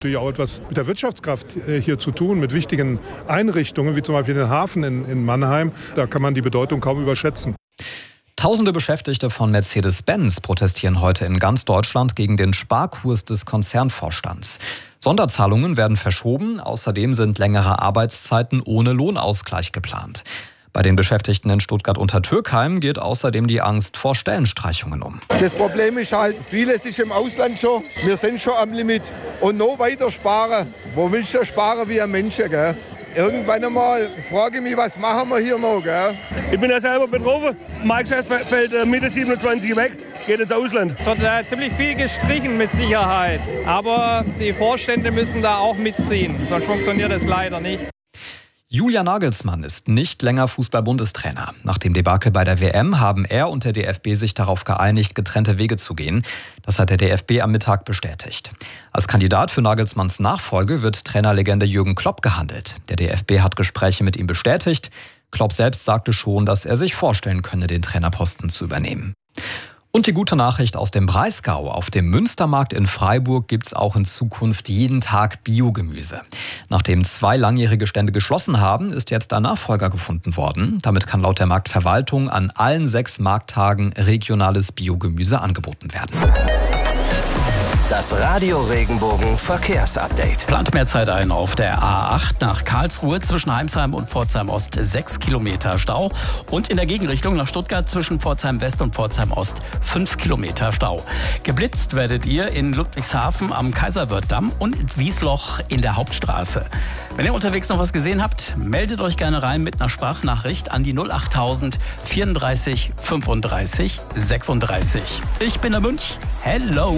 Natürlich auch etwas mit der Wirtschaftskraft hier zu tun, mit wichtigen Einrichtungen, wie zum Beispiel den Hafen in Mannheim. Da kann man die Bedeutung kaum überschätzen. Tausende Beschäftigte von Mercedes-Benz protestieren heute in ganz Deutschland gegen den Sparkurs des Konzernvorstands. Sonderzahlungen werden verschoben, außerdem sind längere Arbeitszeiten ohne Lohnausgleich geplant. Bei den Beschäftigten in Stuttgart-Untertürkheim geht außerdem die Angst vor Stellenstreichungen um. Das Problem ist halt, vieles ist im Ausland schon. Wir sind schon am Limit. Und noch weiter sparen. Wo willst du sparen wie ein Mensch, gell? Irgendwann einmal frage ich mich, was machen wir hier noch, gell? Ich bin ja selber betroffen. Mein Geschäft fällt Mitte 27 weg, geht ins Ausland. Es wird ziemlich viel gestrichen mit Sicherheit. Aber die Vorstände müssen da auch mitziehen, sonst funktioniert es leider nicht. Julian Nagelsmann ist nicht länger Fußball-Bundestrainer. Nach dem Debakel bei der WM haben er und der DFB sich darauf geeinigt, getrennte Wege zu gehen. Das hat der DFB am Mittag bestätigt. Als Kandidat für Nagelsmanns Nachfolge wird Trainerlegende Jürgen Klopp gehandelt. Der DFB hat Gespräche mit ihm bestätigt. Klopp selbst sagte schon, dass er sich vorstellen könne, den Trainerposten zu übernehmen. Und die gute Nachricht aus dem Breisgau. Auf dem Münstermarkt in Freiburg gibt's auch in Zukunft jeden Tag Biogemüse. Nachdem 2 langjährige Stände geschlossen haben, ist jetzt ein Nachfolger gefunden worden. Damit kann laut der Marktverwaltung an allen 6 Markttagen regionales Biogemüse angeboten werden. Das Radio Regenbogen Verkehrsupdate. Plant mehr Zeit ein auf der A8 nach Karlsruhe zwischen Heimsheim und Pforzheim Ost 6 Kilometer Stau und in der Gegenrichtung nach Stuttgart zwischen Pforzheim West und Pforzheim Ost 5 Kilometer Stau. Geblitzt werdet ihr in Ludwigshafen am Kaiserwerth-Damm und in Wiesloch in der Hauptstraße. Wenn ihr unterwegs noch was gesehen habt, meldet euch gerne rein mit einer Sprachnachricht an die 08000 34 35 36. Ich bin der Münch. Hello!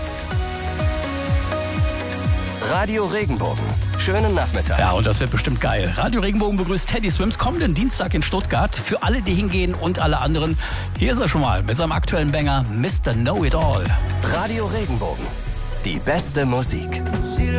Radio Regenbogen. Schönen Nachmittag. Ja, und das wird bestimmt geil. Radio Regenbogen begrüßt Teddy Swims kommenden Dienstag in Stuttgart. Für alle, die hingehen und alle anderen. Hier ist er schon mal mit seinem aktuellen Banger Mr. Know It All. Radio Regenbogen. Die beste Musik.